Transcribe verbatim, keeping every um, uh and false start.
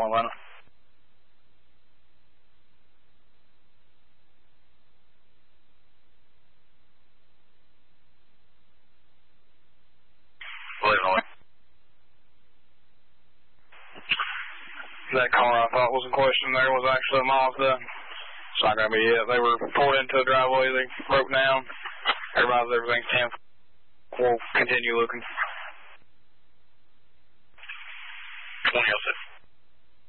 one Atlanta. That car I thought was in question there was actually a Mazda. It's not going to be it. They were pulled into the driveway. They broke down. Everybody's everything's ten. We'll continue looking. twenty oh six.